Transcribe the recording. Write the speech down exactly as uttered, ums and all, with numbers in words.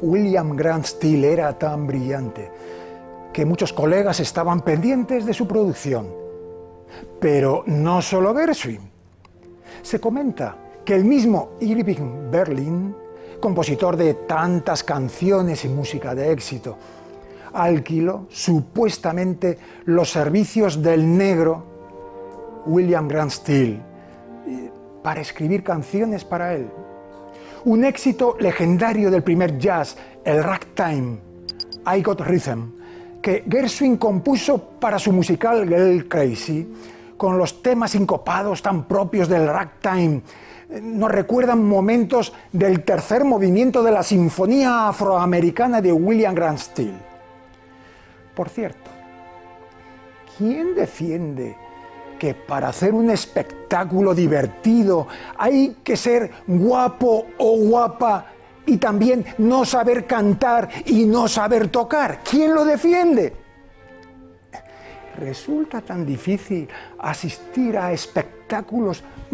William Grant Still era tan brillante que muchos colegas estaban pendientes de su producción. Pero no solo Gershwin. Se comenta que el mismo Irving Berlin, compositor de tantas canciones y música de éxito, alquiló supuestamente los servicios del negro William Grant Still para escribir canciones para él. Un éxito legendario del primer jazz, el ragtime, I Got Rhythm, que Gershwin compuso para su musical Girl Crazy, con los temas sincopados tan propios del ragtime. Nos recuerdan momentos del tercer movimiento de la Sinfonía Afroamericana de William Grant Still. Por cierto, ¿quién defiende que para hacer un espectáculo divertido hay que ser guapo o guapa y también no saber cantar y no saber tocar? ¿Quién lo defiende? Resulta tan difícil asistir a espectáculos